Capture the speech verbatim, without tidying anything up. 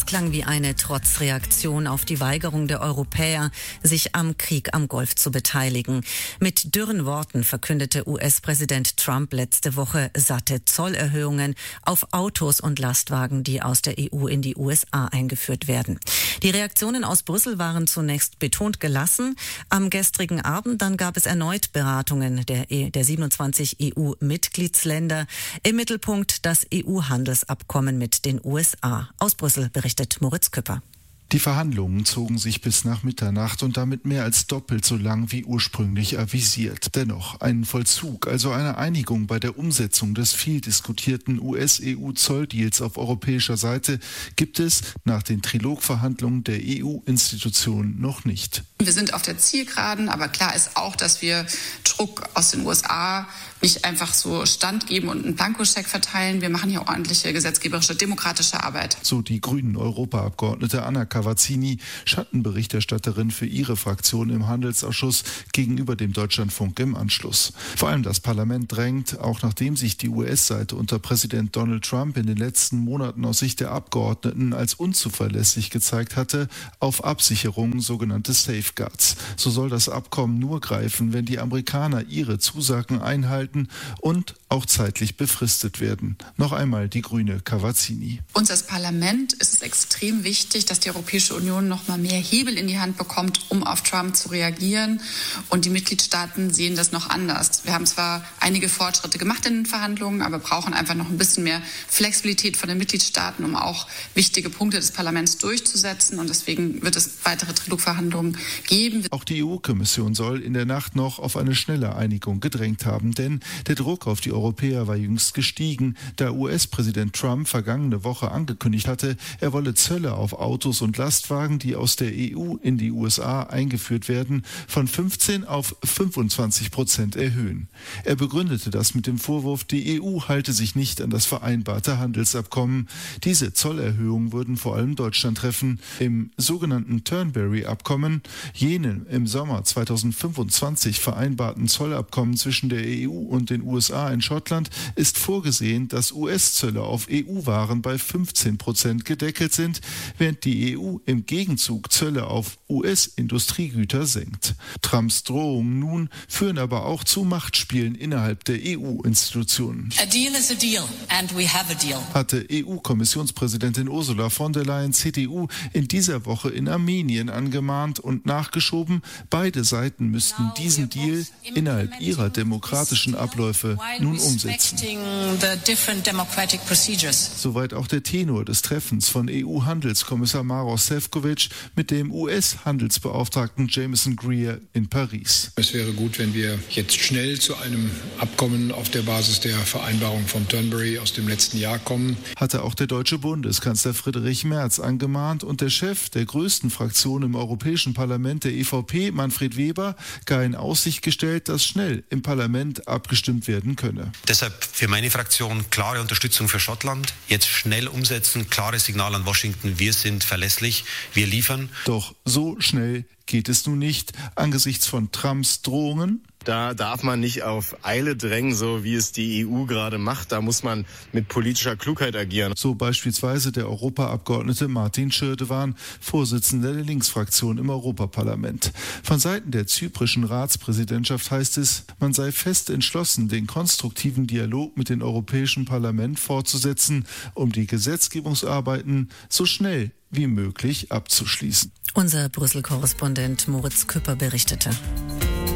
klang wie eine Trotzreaktion auf die Weigerung der Europäer, sich am Krieg am Golf zu beteiligen. Mit dürren Worten verkündete U S-Präsident Trump letzte Woche satte Zollerhöhungen auf Autos und Lastwagen, die aus der E U in die U S A eingeführt werden. Die Reaktionen aus Brüssel waren zunächst betont gelassen. Am gestrigen Abend dann gab es erneut Beratungen der, e- der siebenundzwanzig E U-Mitgliedsländer. Im Mittelpunkt das E U-Handelsabkommen mit den U S A. Aus Brüssel berichtet Moritz Küpper. Die Verhandlungen zogen sich bis nach Mitternacht und damit mehr als doppelt so lang wie ursprünglich avisiert. Dennoch, einen Vollzug, also eine Einigung bei der Umsetzung des viel diskutierten U S-E U-Zolldeals auf europäischer Seite gibt es nach den Trilogverhandlungen der E U-Institutionen noch nicht. Wir sind auf der Zielgeraden, aber klar ist auch, dass wir Druck aus den U S A nicht einfach so standgeben und einen Blankoscheck verteilen. Wir machen hier ordentliche gesetzgeberische, demokratische Arbeit. So die grünen Europaabgeordnete Anna Cavazzini, Schattenberichterstatterin für ihre Fraktion im Handelsausschuss gegenüber dem Deutschlandfunk im Anschluss. Vor allem das Parlament drängt, auch nachdem sich die U S-Seite unter Präsident Donald Trump in den letzten Monaten aus Sicht der Abgeordneten als unzuverlässig gezeigt hatte, auf Absicherungen, sogenannte Safeguards. So soll das Abkommen nur greifen, wenn die Amerikaner ihre Zusagen einhalten und auch zeitlich befristet werden. Noch einmal die grüne Cavazzini. Uns als Parlament ist es extrem wichtig, dass die Europäische Union noch mal mehr Hebel in die Hand bekommt, um auf Trump zu reagieren. Und die Mitgliedstaaten sehen das noch anders. Wir haben zwar einige Fortschritte gemacht in den Verhandlungen, aber brauchen einfach noch ein bisschen mehr Flexibilität von den Mitgliedstaaten, um auch wichtige Punkte des Parlaments durchzusetzen. Und deswegen wird es weitere Trilogverhandlungen geben. Auch die E U-Kommission soll in der Nacht noch auf eine schnelle Einigung gedrängt haben, denn der Druck auf die Europäer war jüngst gestiegen, da U S-Präsident Trump vergangene Woche angekündigt hatte, er wolle Zölle auf Autos und Lastwagen, die aus der E U in die U S A eingeführt werden, von fünfzehn auf fünfundzwanzig Prozent erhöhen. Er begründete das mit dem Vorwurf, die E U halte sich nicht an das vereinbarte Handelsabkommen. Diese Zollerhöhungen würden vor allem Deutschland treffen. Im sogenannten Turnberry-Abkommen, jenem im Sommer zweitausendfünfundzwanzig vereinbarten Zollabkommen zwischen der E U und den U S A in Schottland, ist vorgesehen, dass U S-Zölle auf E U-Waren bei fünfzehn Prozent gedeckelt sind, während die E U im Gegenzug Zölle auf U S-Industriegüter senkt. Trumps Drohungen nun führen aber auch zu Machtspielen innerhalb der E U-Institutionen. A deal is a deal and we have a deal. Hatte E U-Kommissionspräsidentin Ursula von der Leyen C D U in dieser Woche in Armenien angemahnt und nachgeschoben, beide Seiten müssten diesen Deal innerhalb ihrer demokratischen Abläufe nun umsetzen. Soweit auch der Tenor des Treffens von E U-Handelskommissar Maroš Šefčovič mit dem U S-Handelsbeauftragten Jameson Greer in Paris. Es wäre gut, wenn wir jetzt schnell zu einem Abkommen auf der Basis der Vereinbarung von Turnberry aus dem letzten Jahr kommen. Hatte auch der deutsche Bundeskanzler Friedrich Merz angemahnt und der Chef der größten Fraktion im Europäischen Parlament, der E V P, Manfred Weber, gar in Aussicht gestellt, dass schnell im Parlament abgestimmt werden könne. Deshalb für meine Fraktion klare Unterstützung für Schottland. Jetzt schnell umsetzen, klares Signal an Washington, wir sind verlässlich, wir liefern. Doch so schnell geht es nun nicht angesichts von Trumps Drohungen. Da darf man nicht auf Eile drängen, so wie es die E U gerade macht. Da muss man mit politischer Klugheit agieren. So beispielsweise der Europaabgeordnete Martin Schirdewan, Vorsitzender der Linksfraktion im Europaparlament. Von Seiten der zyprischen Ratspräsidentschaft heißt es, man sei fest entschlossen, den konstruktiven Dialog mit dem Europäischen Parlament fortzusetzen, um die Gesetzgebungsarbeiten so schnell wie möglich abzuschließen. Unser Brüssel-Korrespondent Moritz Küpper berichtete.